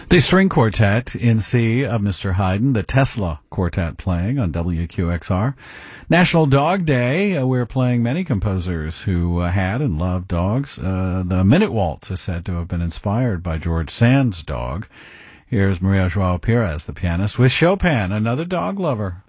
The string quartet in C of Mr. Haydn, the Tesla Quartet playing on WQXR. National Dog Day, we're playing many composers who had and loved dogs. The Minute Waltz is said to have been inspired by George Sand's dog. Here's Maria Joao Pires, the pianist, with Chopin, another dog lover.